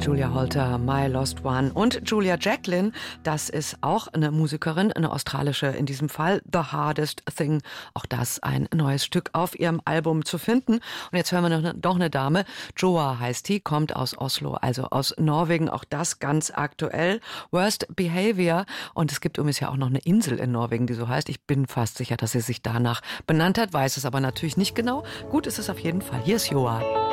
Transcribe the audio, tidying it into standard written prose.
Julia Holter, My Lost One. Und Julia Jacklin, das ist auch eine Musikerin, eine australische in diesem Fall, The Hardest Thing. Auch das ein neues Stück auf ihrem Album zu finden. Und jetzt hören wir noch eine Dame, Joa heißt die, kommt aus Oslo, also aus Norwegen, auch das ganz aktuell. Worst Behavior. Und es gibt übrigens ja auch noch eine Insel in Norwegen, die so heißt. Ich bin fast sicher, dass sie sich danach benannt hat, weiß es aber natürlich nicht genau. Gut ist es auf jeden Fall. Hier ist Joa.